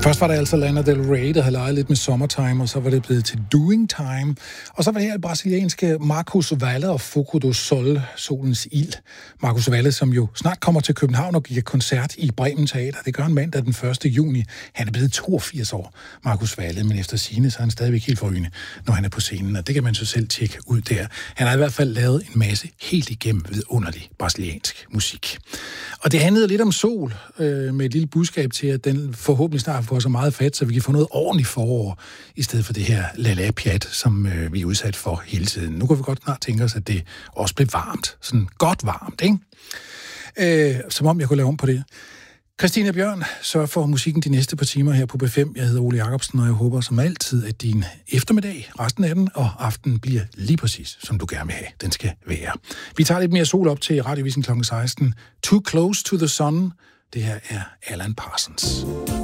Først var det altså Lana Del Rey, der havde leget lidt med Summertime, og så var det blevet til Doing Time. Og så var det her brasilianske Marcos Valle og Fogo do Sol, Solens Ild. Marcos Valle, som jo snart kommer til København og giver koncert i Bremen Teater. Det gør han mandag den 1. juni. Han er blevet 82 år, Marcos Valle, men efter sigende, så er han stadigvæk helt forrygende, når han er på scenen. Og det kan man så selv tjekke ud der. Han har i hvert fald lavet en masse helt igennem vidunderlig brasiliansk musik. Og det handlede lidt om sol, med et lille budskab til, at den forhåbentlig snart får så meget fat, så vi kan få noget ordentligt forår, i stedet for det her la-la-pjat, som vi er udsat for hele tiden. Nu kan vi godt snart tænke os, at det også bliver varmt. Sådan godt varmt, ikke? Som om jeg kunne lave om på det. Christina Bjørn sørger for musikken de næste par timer her på B5. Jeg hedder Ole Jacobsen, og jeg håber som altid, at din eftermiddag, resten af den og aftenen bliver lige præcis, som du gerne vil have. Den skal være. Vi tager lidt mere sol op til Radiovisen kl. 16. Too Close to the Sun. Det her er Alan Parsons.